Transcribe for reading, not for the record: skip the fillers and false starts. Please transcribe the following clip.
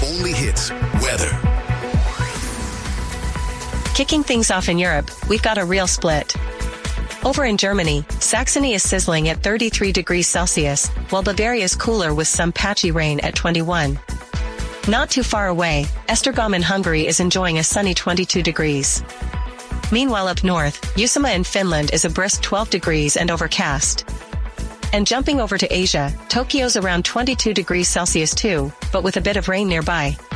only hits weather. Kicking things off in Europe, we've got a real split. Over in Germany, Saxony is sizzling at 33 degrees Celsius, while Bavaria is cooler with some patchy rain at 21. Not too far away, Esztergom in Hungary is enjoying a sunny 22 degrees. Meanwhile up north, Uusimaa in Finland is a brisk 12 degrees and overcast. And jumping over to Asia, Tokyo's around 22 degrees Celsius too, but with a bit of rain nearby.